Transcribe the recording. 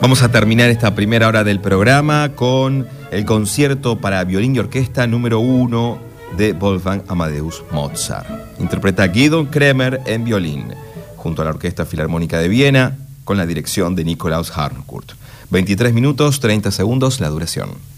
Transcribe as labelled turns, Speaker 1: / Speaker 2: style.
Speaker 1: Vamos a terminar esta primera hora del programa con el concierto para violín y orquesta número 1 de Wolfgang Amadeus Mozart. Interpreta Guido Kremer en violín, junto a la Orquesta Filarmónica de Viena, con la dirección de Nikolaus Harnoncourt. 23 minutos, 30 segundos la duración.